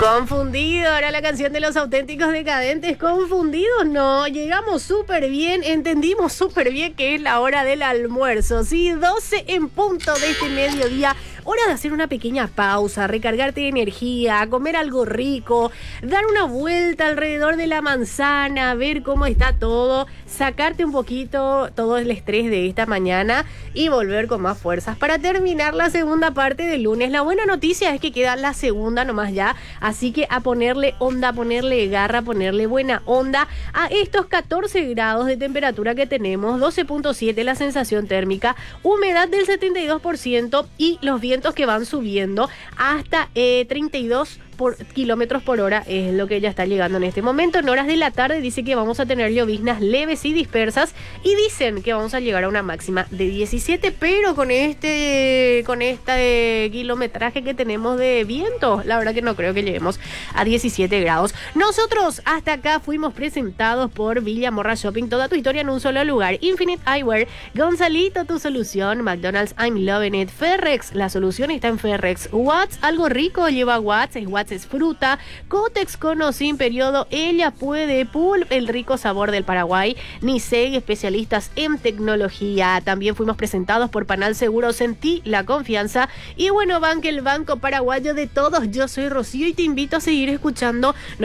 Confundido, era la canción de Los Auténticos Decadentes. Confundidos, no, llegamos súper bien, entendimos súper bien que es la hora del almuerzo, sí, 12 en punto de este mediodía. Hora de hacer una pequeña pausa, recargarte de energía, comer algo rico, dar una vuelta alrededor de la manzana, ver cómo está todo, sacarte un poquito todo el estrés de esta mañana y volver con más fuerzas para terminar la segunda parte del lunes. La buena noticia es que queda la segunda nomás ya, así que a ponerle onda, a ponerle garra, a ponerle buena onda a estos 14 grados de temperatura que tenemos, 12.7 la sensación térmica, humedad del 72% y los vientos que van subiendo hasta 32 kilómetros por hora es lo que ya está llegando en este momento. En horas de la tarde dice que vamos a tener lloviznas leves y dispersas y dicen que vamos a llegar a una máxima de 17, pero con este kilometraje que tenemos de viento, la verdad que no creo que lleguemos a 17 grados. Nosotros hasta acá fuimos presentados por Villa Morra Shopping, toda tu historia en un solo lugar. Infinite Eyewear, Gonzalito, tu solución. McDonald's, I'm loving it. Ferrex, la solución está en Ferrex. Watts, algo rico lleva Watts, es fruta. Cotex con o sin periodo, ella puede. Pulp, el rico sabor del Paraguay. Niseg, especialistas en tecnología. También fuimos presentados por Panal Seguro, sentí la confianza. Y bueno, Banque, el banco paraguayo de todos. Yo soy Rocío y te invito a seguir escuchando